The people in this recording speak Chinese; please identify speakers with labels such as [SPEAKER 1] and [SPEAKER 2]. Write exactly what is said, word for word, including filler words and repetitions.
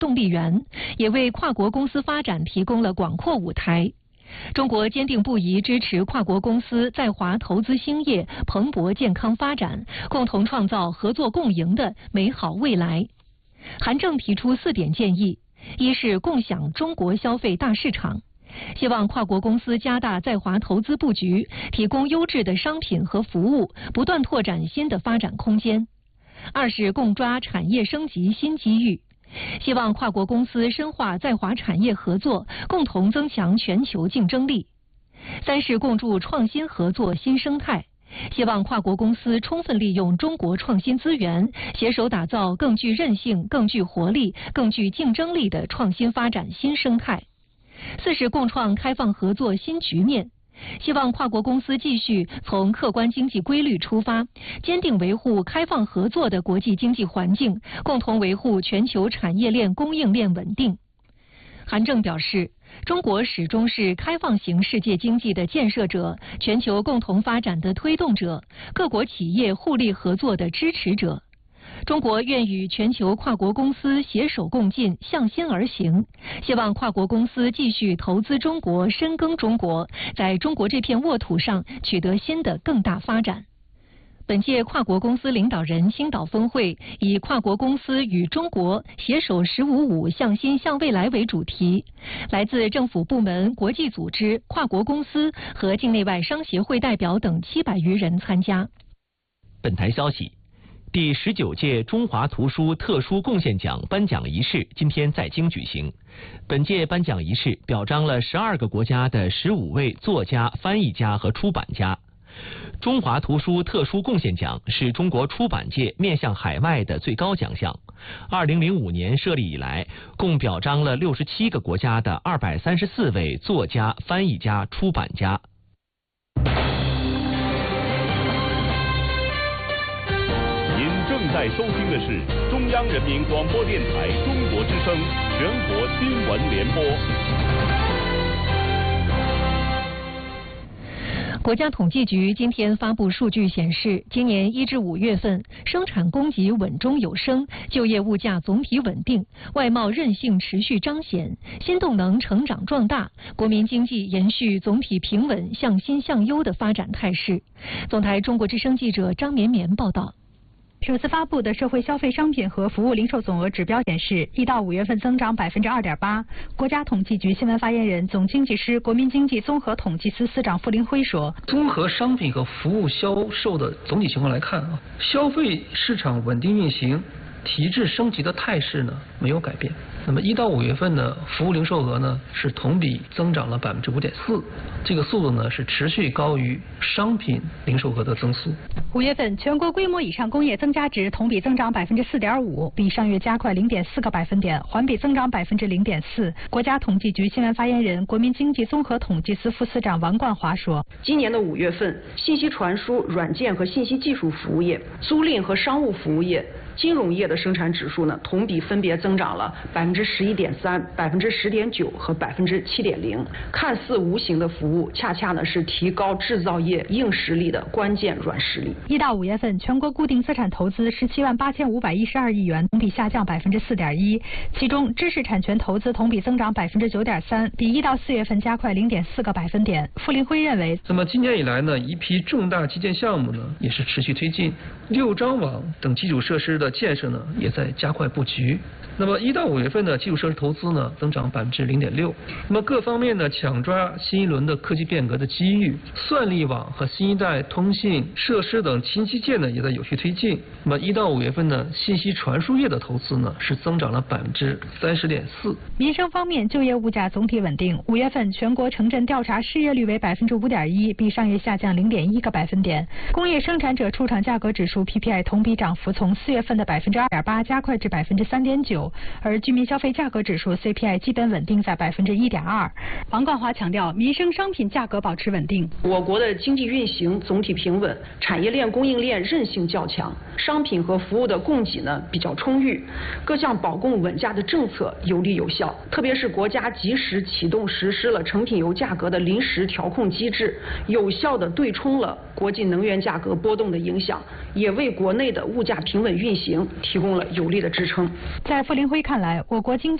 [SPEAKER 1] 动力源，也为跨国公司发展提供了广阔舞台。中国坚定不移支持跨国公司在华投资兴业、蓬勃健康发展，共同创造合作共赢的美好未来。韩正提出四点建议：一是共享中国消费大市场，希望跨国公司加大在华投资布局，提供优质的商品和服务，不断拓展新的发展空间。二是共抓产业升级新机遇，希望跨国公司深化在华产业合作，共同增强全球竞争力。三是共筑创新合作新生态，希望跨国公司充分利用中国创新资源，携手打造更具韧性、更具活力、更具竞争力的创新发展新生态。四是共创开放合作新局面，希望跨国公司继续从客观经济规律出发，坚定维护开放合作的国际经济环境，共同维护全球产业链供应链稳定。韩正表示，中国始终是开放型世界经济的建设者，全球共同发展的推动者，各国企业互利合作的支持者。中国愿与全球跨国公司携手共进，向心而行，希望跨国公司继续投资中国，深耕中国，在中国这片沃土上取得新的更大发展。本届跨国公司领导人星岛峰会以跨国公司与中国携手十五五向心向未来为主题，来自政府部门、国际组织、跨国公司和境内外商协会代表等七百余人参加。
[SPEAKER 2] 本台消息，第十九届中华图书特殊贡献奖颁奖仪式今天在京举行。本届颁奖仪式表彰了十二个国家的十五位作家、翻译家和出版家。中华图书特殊贡献奖是中国出版界面向海外的最高奖项。二零零五年设立以来，共表彰了六十七个国家的二百三十四位作家、翻译家、出版家。
[SPEAKER 3] 您正在收听的是中央人民广播电台中国之声全国新闻联播。
[SPEAKER 1] 国家统计局今天发布数据显示，今年一至五月份，生产供给稳中有升，就业物价总体稳定，外贸韧性持续彰显，新动能成长壮大，国民经济延续总体平稳、向新向优的发展态势。总台中国之声记者张绵绵报道。
[SPEAKER 4] 首次发布的社会消费商品和服务零售总额指标显示，一到五月份增长百分之二点八。国家统计局新闻发言人、总经济师、国民经济综合统计司司长傅林辉说：“
[SPEAKER 5] 综合商品和服务销售的总体情况来看啊，消费市场稳定运行，提质升级的态势呢没有改变。那么一到五月份呢，服务零售额呢是同比增长了百分之五点四，这个速度呢是持续高于商品零售额的增速。
[SPEAKER 4] 五月份全国规模以上工业增加值同比增长百分之四点五，比上月加快零点四个百分点，环比增长百分之零点四。国家统计局新闻发言人、国民经济综合统计司副司长王冠华说：“
[SPEAKER 6] 今年的五月份，信息传输、软件和信息技术服务业、租赁和商务服务业、金融业的生产指数呢，同比分别增长了百分之十一点三、百分之十点九和百分之七点零。看似无形的服务，恰恰呢是提高制造业硬实力的关键软实力。”
[SPEAKER 4] 一到五月份，全国固定资产投资十七万八千五百一十二亿元，同比下降百分之四点一。其中，知识产权投资同比增长百分之九点三，比一到四月份加快零点四个百分点。傅林辉认为，
[SPEAKER 5] 那么今年以来呢，一批重大基建项目呢也是持续推进，六张网等基础设施的建设呢也在加快布局。那么一到五月份的基础设施投资呢增长百分之零点六。那么各方面呢抢抓新一轮的科技变革的机遇，算力网和新一代通信设施等新基建呢也在有序推进。那么一到五月份呢，信息传输业的投资呢是增长了百分之三十点四。
[SPEAKER 4] 民生方面，就业物价总体稳定。五月份全国城镇调查失业率为百分之五点一，比上月下降零点一个百分点。工业生产者出厂价格指数 P P I 同比涨幅从四月份的百分之二点八加快至百分之三点九，而居民消费价格指数 C P I 基本稳定在百分之一点二。王冠华强调，民生商品价格保持稳定。
[SPEAKER 6] 我国的经济运行总体平稳，产业链供应链韧性较强，商品和服务的供给呢比较充裕，各项保供稳价的政策有力有效。特别是国家及时启动实施了成品油价格的临时调控机制，有效地对冲了国际能源价格波动的影响，也为国内的物价平稳运行提供了有力的支撑。
[SPEAKER 4] 在傅林辉看来，我国经